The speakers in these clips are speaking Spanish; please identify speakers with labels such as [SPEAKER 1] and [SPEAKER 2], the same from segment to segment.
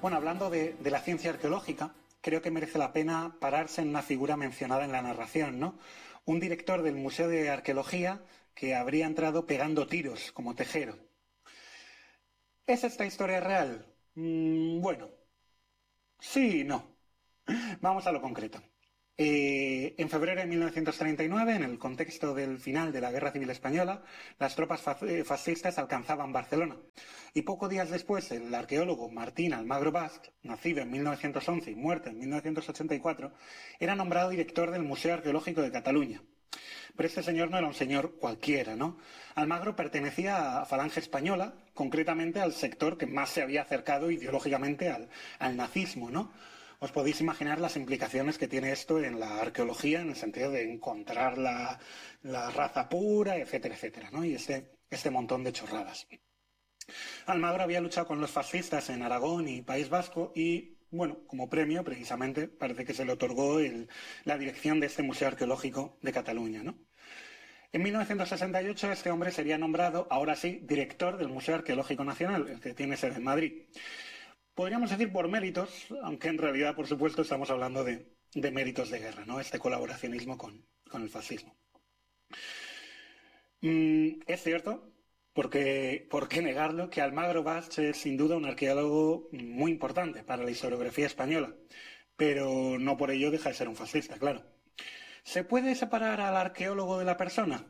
[SPEAKER 1] Bueno, hablando de la ciencia arqueológica, creo que merece la pena pararse en una figura mencionada en la narración, ¿no? Un director del Museo de Arqueología que habría entrado pegando tiros como tejero. ¿Es esta historia real? Bueno, sí y no. Vamos a lo concreto. En febrero de 1939, en el contexto del final de la Guerra Civil Española, las tropas fascistas alcanzaban Barcelona. Y pocos días después, el arqueólogo Martín Almagro Bast, nacido en 1911 y muerto en 1984, era nombrado director del Museo Arqueológico de Cataluña. Pero este señor no era un señor cualquiera, ¿no? Almagro pertenecía a Falange Española, concretamente al sector que más se había acercado ideológicamente al nazismo, ¿no? Os podéis imaginar las implicaciones que tiene esto en la arqueología, en el sentido de encontrar la raza pura, etcétera, etcétera, ¿no? Y este montón de chorradas. Almagro había luchado con los fascistas en Aragón y País Vasco y, bueno, como premio, precisamente, parece que se le otorgó la dirección de este Museo Arqueológico de Cataluña, ¿no? En 1968 este hombre sería nombrado, ahora sí, director del Museo Arqueológico Nacional, el que tiene sede en Madrid. Podríamos decir por méritos, aunque en realidad, por supuesto, estamos hablando de méritos de guerra, ¿no? Este colaboracionismo con el fascismo. Es cierto, porque ¿por qué negarlo?, que Almagro Bast es sin duda un arqueólogo muy importante para la historiografía española, pero no por ello deja de ser un fascista, claro. ¿Se puede separar al arqueólogo de la persona?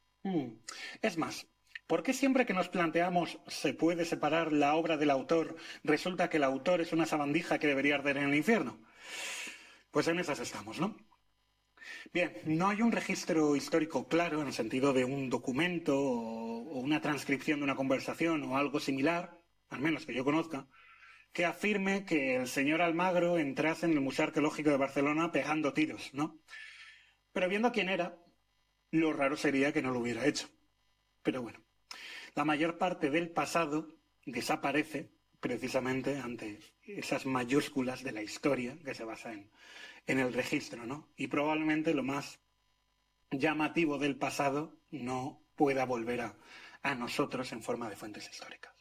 [SPEAKER 1] Es más, ¿por qué siempre que nos planteamos se puede separar la obra del autor, resulta que el autor es una sabandija que debería arder en el infierno? Pues en esas estamos, ¿no? Bien, no hay un registro histórico claro en el sentido de un documento o una transcripción de una conversación o algo similar, al menos que yo conozca, que afirme que el señor Almagro entrase en el Museo Arqueológico de Barcelona pegando tiros, ¿no? Pero viendo quién era, lo raro sería que no lo hubiera hecho. Pero bueno, la mayor parte del pasado desaparece precisamente ante esas mayúsculas de la historia que se basa en el registro, ¿no? Y probablemente lo más llamativo del pasado no pueda volver a nosotros en forma de fuentes históricas.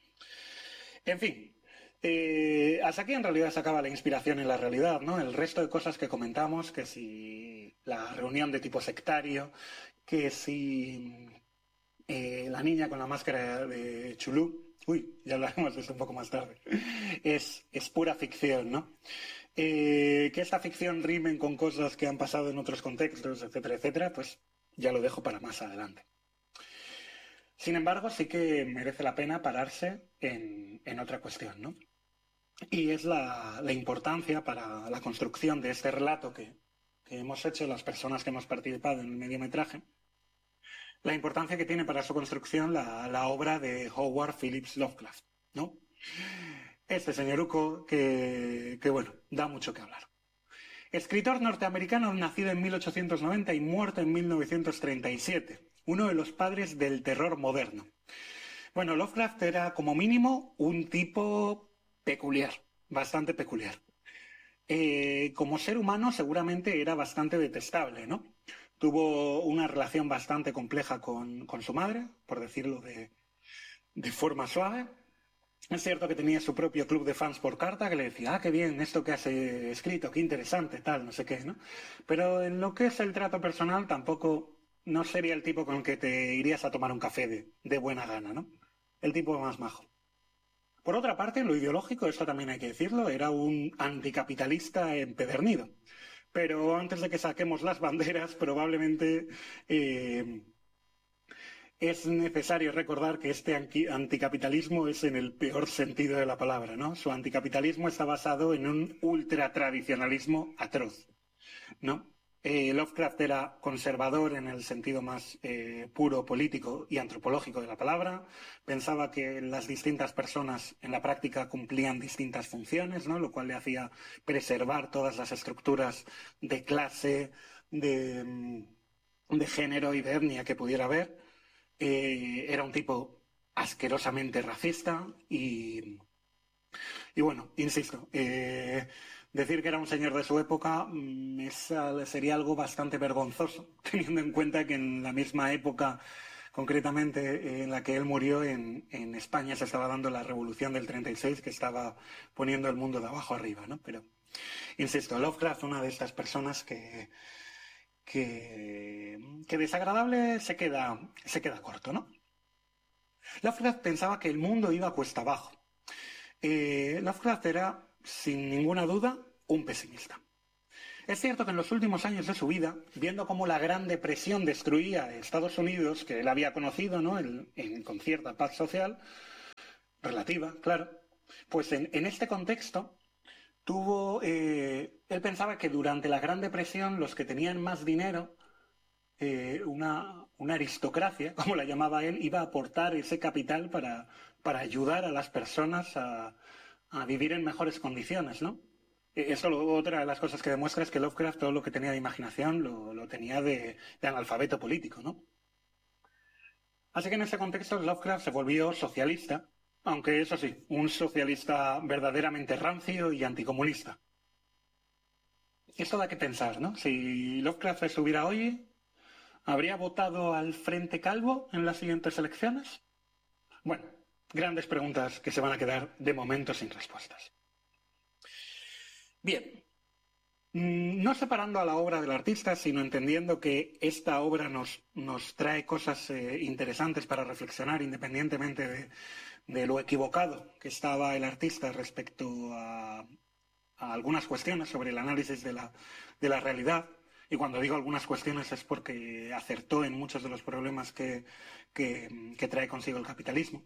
[SPEAKER 1] En fin, hasta aquí en realidad se acaba la inspiración en la realidad, ¿no? El resto de cosas que comentamos, que si la reunión de tipo sectario, que si la niña con la máscara de Chulú, ya hablaremos de esto un poco más tarde, es pura ficción, ¿no? Que esta ficción rimen con cosas que han pasado en otros contextos, etcétera, etcétera, pues ya lo dejo para más adelante. Sin embargo, sí que merece la pena pararse en otra cuestión, ¿no? Y es la importancia para la construcción de este relato que hemos hecho las personas que hemos participado en el mediometraje, la importancia que tiene para su construcción la obra de Howard Phillips Lovecraft, ¿no? Este señoruco que bueno, da mucho que hablar. Escritor norteamericano nacido en 1890 y muerto en 1937, uno de los padres del terror moderno. Bueno, Lovecraft era como mínimo un tipo peculiar, bastante peculiar. Como ser humano seguramente era bastante detestable, ¿no? Tuvo una relación bastante compleja con su madre, por decirlo de forma suave. Es cierto que tenía su propio club de fans por carta que le decía, qué bien, esto que has escrito, qué interesante, tal, no sé qué, ¿no? Pero en lo que es el trato personal tampoco no sería el tipo con el que te irías a tomar un café de buena gana, ¿no? El tipo más majo. Por otra parte, en lo ideológico, esto también hay que decirlo, era un anticapitalista empedernido. Pero antes de que saquemos las banderas, probablemente es necesario recordar que este anticapitalismo es en el peor sentido de la palabra, ¿no? Su anticapitalismo está basado en un ultratradicionalismo atroz, ¿no? Lovecraft era conservador en el sentido más puro político y antropológico de la palabra. Pensaba que las distintas personas en la práctica cumplían distintas funciones, ¿no? Lo cual le hacía preservar todas las estructuras de clase, de género y de etnia que pudiera haber. Era un tipo asquerosamente racista y bueno, insisto, decir que era un señor de su época sería algo bastante vergonzoso, teniendo en cuenta que en la misma época concretamente en la que él murió en España se estaba dando la revolución del 36 que estaba poniendo el mundo de abajo arriba, ¿no? Pero, insisto, Lovecraft, una de estas personas que desagradable se queda corto, ¿no? Lovecraft pensaba que el mundo iba cuesta abajo. Lovecraft era, sin ninguna duda, un pesimista. Es cierto que en los últimos años de su vida, viendo cómo la Gran Depresión destruía a Estados Unidos, que él había conocido, ¿no? Con cierta paz social, relativa, claro, pues en este contexto él pensaba que durante la Gran Depresión los que tenían más dinero, una aristocracia, como la llamaba él, iba a aportar ese capital para ayudar a las personas a vivir en mejores condiciones, ¿no? Eso, otra de las cosas que demuestra es que Lovecraft todo lo que tenía de imaginación lo tenía de analfabeto político, ¿no? Así que en ese contexto Lovecraft se volvió socialista, aunque eso sí, un socialista verdaderamente rancio y anticomunista. Esto da que pensar, ¿no? Si Lovecraft estuviera hoy, ¿habría votado al Frente Calvo en las siguientes elecciones? Bueno, grandes preguntas que se van a quedar de momento sin respuestas. Bien, no separando a la obra del artista, sino entendiendo que esta obra nos trae cosas interesantes para reflexionar independientemente de lo equivocado que estaba el artista respecto a algunas cuestiones sobre el análisis de la realidad. Y cuando digo algunas cuestiones es porque acertó en muchos de los problemas que trae consigo el capitalismo.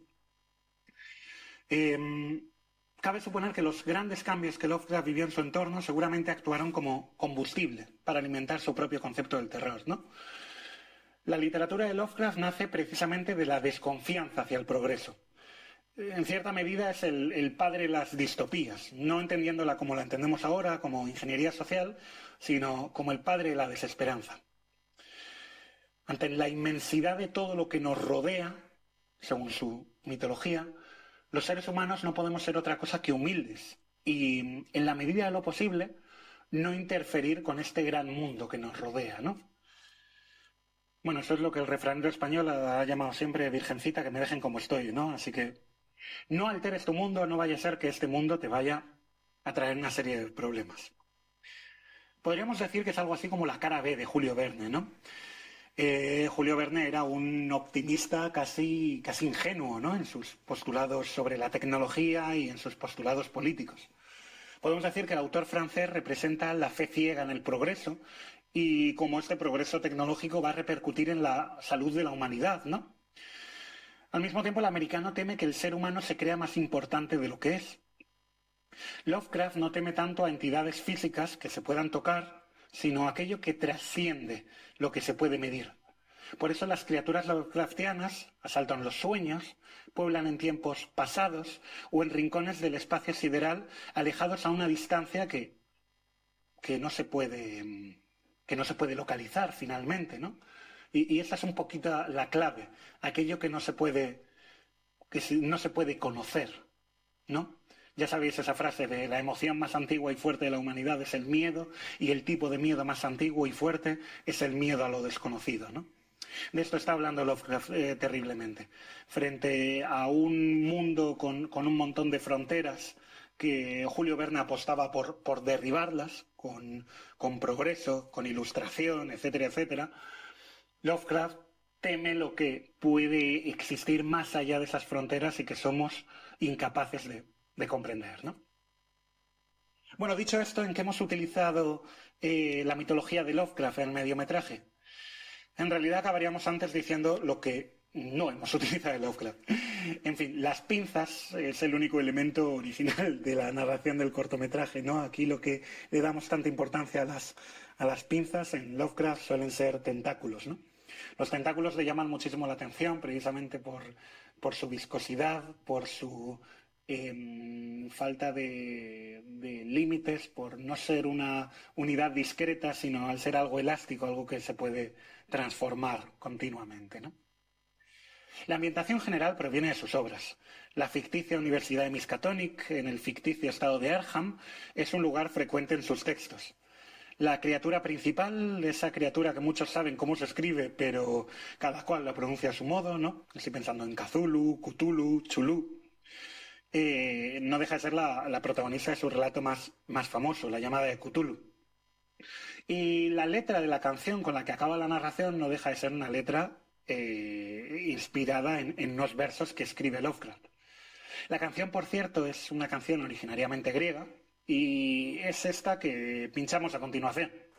[SPEAKER 1] Cabe suponer que los grandes cambios que Lovecraft vivió en su entorno seguramente actuaron como combustible para alimentar su propio concepto del terror, ¿no? La literatura de Lovecraft nace precisamente de la desconfianza hacia el progreso. En cierta medida es el padre de las distopías, no entendiéndola como la entendemos ahora, como ingeniería social, sino como el padre de la desesperanza. Ante la inmensidad de todo lo que nos rodea, según su mitología, los seres humanos no podemos ser otra cosa que humildes y, en la medida de lo posible, no interferir con este gran mundo que nos rodea, ¿no? Bueno, eso es lo que el refranero español ha llamado siempre virgencita, que me dejen como estoy, ¿no? Así que no alteres tu mundo, no vaya a ser que este mundo te vaya a traer una serie de problemas. Podríamos decir que es algo así como la cara B de Julio Verne, ¿no? Julio Verne era un optimista casi ingenuo, ¿no? En sus postulados sobre la tecnología y en sus postulados políticos. Podemos decir que el autor francés representa la fe ciega en el progreso y cómo este progreso tecnológico va a repercutir en la salud de la humanidad, ¿no? Al mismo tiempo, el americano teme que el ser humano se crea más importante de lo que es. Lovecraft no teme tanto a entidades físicas que se puedan tocar, sino aquello que trasciende lo que se puede medir. Por eso las criaturas Lovecraftianas asaltan los sueños, pueblan en tiempos pasados o en rincones del espacio sideral alejados a una distancia que no se puede localizar finalmente, ¿no? Y esa es un poquito la clave, aquello que no se puede conocer, ¿no? Ya sabéis esa frase de la emoción más antigua y fuerte de la humanidad es el miedo y el tipo de miedo más antiguo y fuerte es el miedo a lo desconocido, ¿no? De esto está hablando Lovecraft terriblemente. Frente a un mundo con un montón de fronteras que Julio Verne apostaba por derribarlas con progreso, con ilustración, etcétera, etcétera, Lovecraft teme lo que puede existir más allá de esas fronteras y que somos incapaces de comprender, ¿no? Bueno, dicho esto, ¿en qué hemos utilizado la mitología de Lovecraft en el mediometraje? En realidad acabaríamos antes diciendo lo que no hemos utilizado de Lovecraft. En fin, las pinzas es el único elemento original de la narración del cortometraje, ¿no? Aquí lo que le damos tanta importancia a las pinzas en Lovecraft suelen ser tentáculos, ¿no? Los tentáculos le llaman muchísimo la atención precisamente por su viscosidad, por su falta de límites, por no ser una unidad discreta, sino al ser algo elástico, algo que se puede transformar continuamente, ¿no? La ambientación general proviene de sus obras. La ficticia Universidad de Miskatonic, en el ficticio estado de Arkham, es un lugar frecuente en sus textos. La criatura principal, esa criatura que muchos saben cómo se escribe, pero cada cual la pronuncia a su modo, ¿no? Estoy pensando en Cthulhu, Cthulhu, Chulú. No deja de ser la protagonista de su relato más famoso, la llamada de Cthulhu. Y la letra de la canción con la que acaba la narración no deja de ser una letra inspirada en unos versos que escribe Lovecraft. La canción, por cierto, es una canción originariamente griega y es esta que pinchamos a continuación.